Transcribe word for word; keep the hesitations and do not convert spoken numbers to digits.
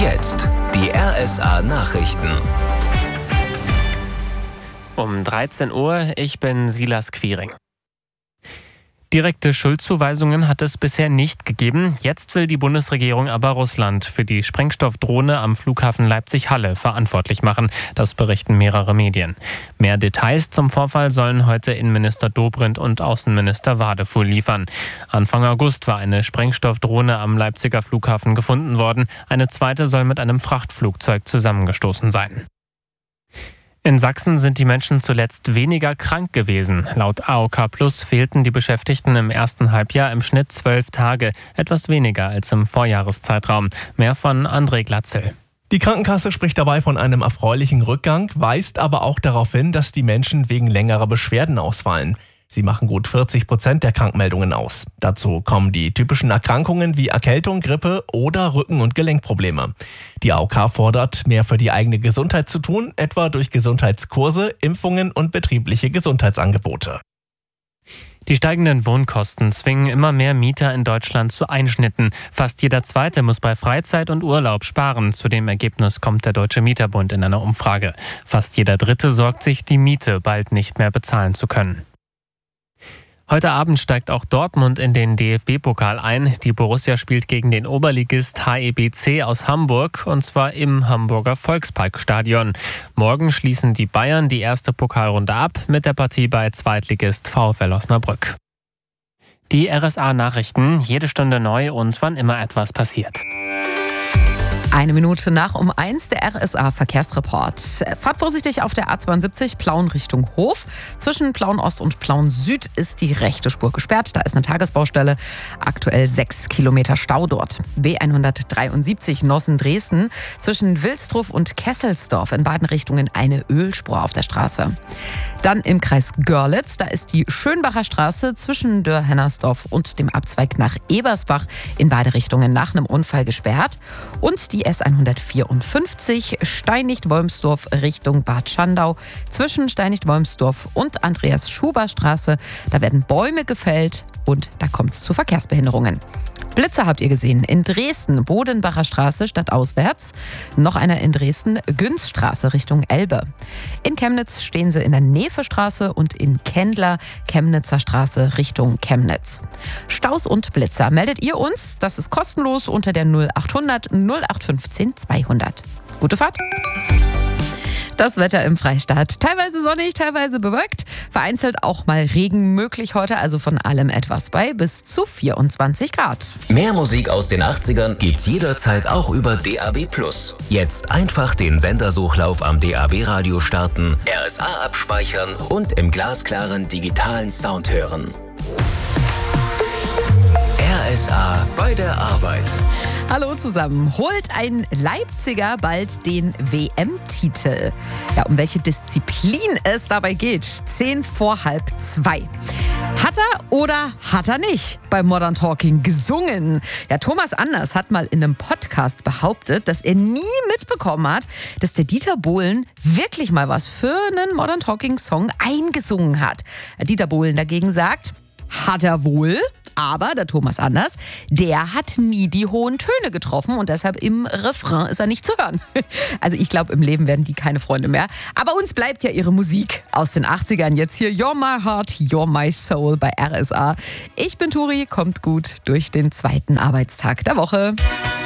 jetzt die R S A-Nachrichten. Um dreizehn Uhr, ich bin Silas Quiring. Direkte Schuldzuweisungen hat es bisher nicht gegeben. Jetzt will die Bundesregierung aber Russland für die Sprengstoffdrohne am Flughafen Leipzig-Halle verantwortlich machen. Das berichten mehrere Medien. Mehr Details zum Vorfall sollen heute Innenminister Dobrindt und Außenminister Wadefuhl liefern. Anfang August war eine Sprengstoffdrohne am Leipziger Flughafen gefunden worden. Eine zweite soll mit einem Frachtflugzeug zusammengestoßen sein. In Sachsen sind die Menschen zuletzt weniger krank gewesen. Laut A O K Plus fehlten die Beschäftigten im ersten Halbjahr im Schnitt zwölf Tage, etwas weniger als im Vorjahreszeitraum. Mehr von André Glatzel. Die Krankenkasse spricht dabei von einem erfreulichen Rückgang, weist aber auch darauf hin, dass die Menschen wegen längerer Beschwerden ausfallen. Sie machen gut vierzig Prozent der Krankmeldungen aus. Dazu kommen die typischen Erkrankungen wie Erkältung, Grippe oder Rücken- und Gelenkprobleme. Die A O K fordert, mehr für die eigene Gesundheit zu tun, etwa durch Gesundheitskurse, Impfungen und betriebliche Gesundheitsangebote. Die steigenden Wohnkosten zwingen immer mehr Mieter in Deutschland zu Einschnitten. Fast jeder Zweite muss bei Freizeit und Urlaub sparen. Zu dem Ergebnis kommt der Deutsche Mieterbund in einer Umfrage. Fast jeder Dritte sorgt sich, die Miete bald nicht mehr bezahlen zu können. Heute Abend steigt auch Dortmund in den D F B-Pokal ein. Die Borussia spielt gegen den Oberligist H E B C aus Hamburg, und zwar im Hamburger Volksparkstadion. Morgen schließen die Bayern die erste Pokalrunde ab mit der Partie bei Zweitligist VfL Osnabrück. Die R S A-Nachrichten, jede Stunde neu und wann immer etwas passiert. Eine Minute nach um eins, der R S A-Verkehrsreport. Fahrt vorsichtig auf der A zweiundsiebzig Plauen Richtung Hof. Zwischen Plauen Ost und Plauen Süd ist die rechte Spur gesperrt. Da ist eine Tagesbaustelle. Aktuell sechs Kilometer Stau dort. B hundertdreiundsiebzig Nossen-Dresden. Zwischen Wilsdruf und Kesselsdorf in beiden Richtungen eine Ölspur auf der Straße. Dann im Kreis Görlitz. Da ist die Schönbacher Straße zwischen Dörr-Hennersdorf und dem Abzweig nach Ebersbach in beide Richtungen nach einem Unfall gesperrt. Und die S hundertvierundfünfzig Steinicht-Wolmsdorf Richtung Bad Schandau. Zwischen Steinicht-Wolmsdorf und Andreas-Schuber-Straße. Da werden Bäume gefällt und da kommt es zu Verkehrsbehinderungen. Blitze habt ihr gesehen. In Dresden, Bodenbacher Straße stadtauswärts. Noch einer in Dresden, Günzstraße Richtung Elbe. In Chemnitz stehen sie in der Nevestraße und in Kendler, Chemnitzer Straße Richtung Chemnitz. Staus und Blitzer meldet ihr uns. Das ist kostenlos unter der null achthundert null acht fünfzehn zweihundert. Gute Fahrt! Das Wetter im Freistaat. Teilweise sonnig, teilweise bewölkt. Vereinzelt auch mal Regen möglich heute, also von allem etwas bei bis zu vierundzwanzig Grad. Mehr Musik aus den achtzigern gibt's jederzeit auch über D A B plus. Jetzt einfach den Sendersuchlauf am D A B-Radio starten, R S A abspeichern und im glasklaren digitalen Sound hören. R S A bei der Arbeit. Hallo zusammen. Holt ein Leipziger bald den W M-Titel? Ja, um welche Disziplin es dabei geht, zehn vor halb zwei. Hat er oder hat er nicht beim Modern Talking gesungen? Ja, Thomas Anders hat mal in einem Podcast behauptet, dass er nie mitbekommen hat, dass der Dieter Bohlen wirklich mal was für einen Modern Talking Song eingesungen hat. Dieter Bohlen dagegen sagt, hat er wohl. Aber der Thomas Anders, der hat nie die hohen Töne getroffen und deshalb im Refrain ist er nicht zu hören. Also ich glaube, im Leben werden die keine Freunde mehr. Aber uns bleibt ja ihre Musik aus den achtzigern. Jetzt hier You're My Heart, You're My Soul bei R S A. Ich bin Turi, kommt gut durch den zweiten Arbeitstag der Woche.